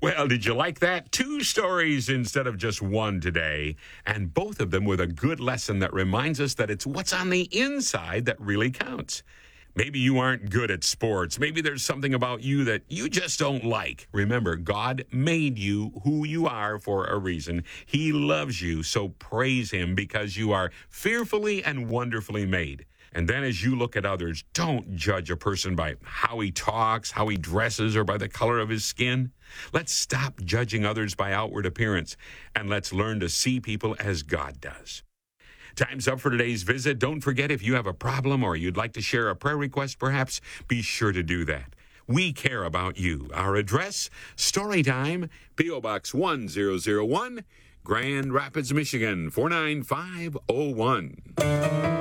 Well, did you like that? Two stories instead of just one today, and both of them with a good lesson that reminds us that it's what's on the inside that really counts. Maybe you aren't good at sports. Maybe there's something about you that you just don't like. Remember, God made you who you are for a reason. He loves you, so praise Him because you are fearfully and wonderfully made. And then as you look at others, don't judge a person by how he talks, how he dresses, or by the color of his skin. Let's stop judging others by outward appearance, and let's learn to see people as God does. Time's up for today's visit. Don't forget, if you have a problem or you'd like to share a prayer request, perhaps, be sure to do that. We care about you. Our address, Storytime, P.O. Box 1001, Grand Rapids, Michigan, 49501.